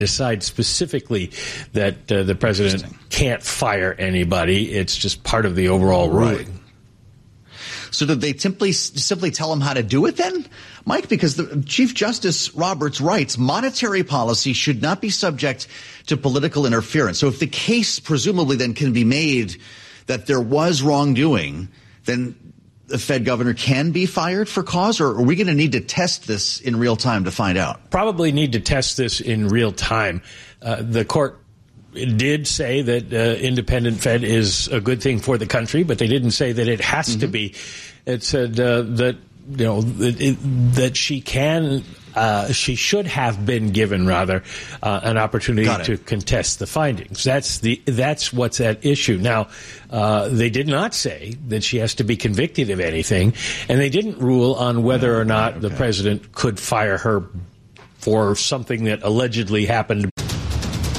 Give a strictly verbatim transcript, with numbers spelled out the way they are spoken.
decide specifically that uh, the president can't fire anybody. It's just part of the overall ruling. Right. So did they simply simply tell him how to do it then, Mike? Because the Chief Justice Roberts writes, monetary policy should not be subject to political interference. So if the case presumably then can be made that there was wrongdoing, then the Fed governor can be fired for cause, or are we going to need to test this in real time to find out? Probably need to test this in real time. Uh, the court did say that uh, independent Fed is a good thing for the country, but they didn't say that it has mm-hmm. to be. It said uh, that you know that, it, that she can, uh, she should have been given rather uh, an opportunity to contest the findings. That's the that's what's at issue now. Uh, they did not say that she has to be convicted of anything, and they didn't rule on whether or not okay. the president could fire her for something that allegedly happened